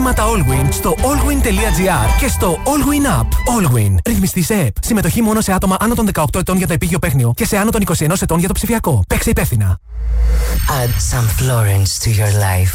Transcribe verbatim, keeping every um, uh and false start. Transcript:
Μάτα Allwyn στο allwyn.gr και στο Allwyn App. Allwyn. Ρυθμιστή σε ΕΠ. Συμμετοχή μόνο σε άτομα άνω των δεκαοκτώ ετών για το επίγειο παίχνιο και σε άνω των είκοσι ενός ετών για το ψηφιακό. Παίξε υπεύθυνα. Add some Florence to your life.